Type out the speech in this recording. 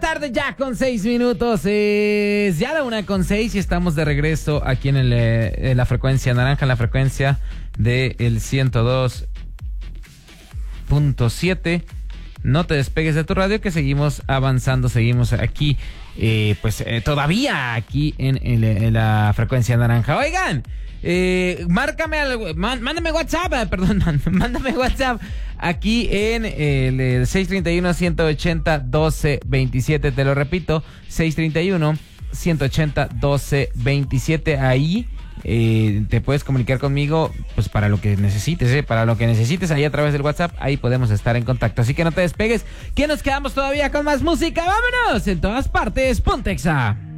tarde ya con 6 minutos. Es ya la 1:06 y estamos de regreso aquí en la frecuencia naranja, en la frecuencia del 102.7. No te despegues de tu radio, que seguimos avanzando, seguimos aquí, todavía aquí en la frecuencia naranja. Oigan, mándame WhatsApp, mándame WhatsApp aquí en el 631-180-1227, te lo repito, 631-180-1227, ahí te puedes comunicar conmigo pues para lo que necesites, ahí a través del WhatsApp, ahí podemos estar en contacto, así que no te despegues, que nos quedamos todavía con más música. Vámonos, en todas partes, ponte Exa.